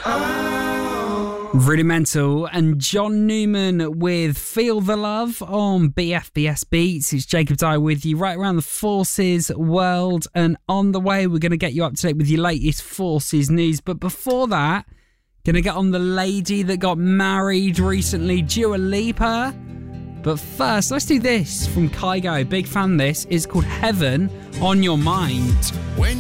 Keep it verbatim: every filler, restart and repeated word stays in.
Rudimental and John Newman with Feel the Love on B F B S Beats. It's Jacob Dye with you right around the Forces world, and on the way we're going to get you up to date with your latest Forces news. But before that, going to get on the lady that got married recently, Dua Lipa. But first, let's do this from Kygo. Big fan of this. It's called Heaven on Your Mind. When